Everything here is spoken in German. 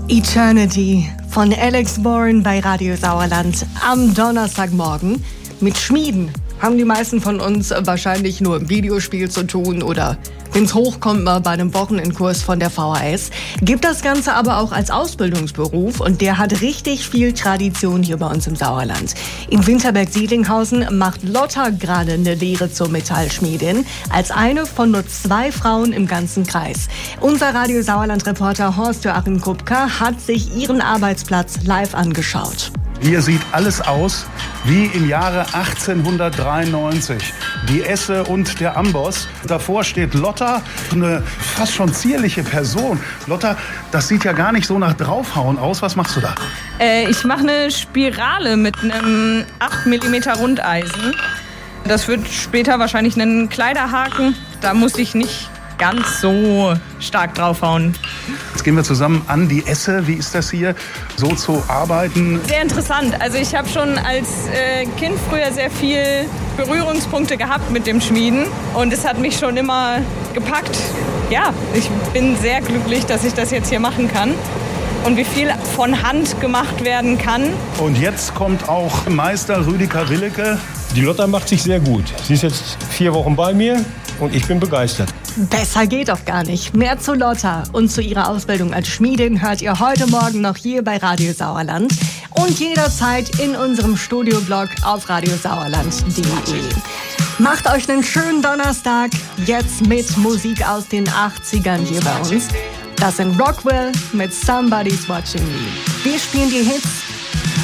Eternity von Alex Warren bei Radio Sauerland am Donnerstagmorgen. Mit Schmieden haben die meisten von uns wahrscheinlich nur im Videospiel zu tun oder wenn's hochkommt mal bei einem Wochenendkurs von der VHS. Gibt das Ganze aber auch als Ausbildungsberuf und der hat richtig viel Tradition hier bei uns im Sauerland. In Winterberg-Siedlinghausen macht Lotta gerade eine Lehre zur Metallschmiedin als eine von nur 2 Frauen im ganzen Kreis. Unser Radio Sauerland-Reporter Horst-Joachim Kupka hat sich ihren Arbeitsplatz live angeschaut. Hier sieht alles aus wie im Jahre 1893. Die Esse und der Amboss. Davor steht Lotta, eine fast schon zierliche Person. Lotta, das sieht ja gar nicht so nach Draufhauen aus. Was machst du da? Ich mache eine Spirale mit einem 8 mm Rundeisen. Das wird später wahrscheinlich ein Kleiderhaken. Da muss ich nicht ganz so stark draufhauen. Jetzt gehen wir zusammen an die Esse. Wie ist das hier, so zu arbeiten? Sehr interessant. Also ich habe schon als Kind früher sehr viel Berührungspunkte gehabt mit dem Schmieden. Und es hat mich schon immer gepackt. Ja, ich bin sehr glücklich, dass ich das jetzt hier machen kann. Und wie viel von Hand gemacht werden kann. Und jetzt kommt auch Meister Rüdiger Willecke. Die Lotta macht sich sehr gut. Sie ist jetzt 4 Wochen bei mir und ich bin begeistert. Besser geht doch gar nicht. Mehr zu Lotta und zu ihrer Ausbildung als Schmiedin hört ihr heute Morgen noch hier bei Radio Sauerland und jederzeit in unserem Studioblog auf radiosauerland.de. Macht euch einen schönen Donnerstag, jetzt mit Musik aus den 80ern hier bei uns. Das sind Rockwell mit Somebody's Watching Me. Wir spielen die Hits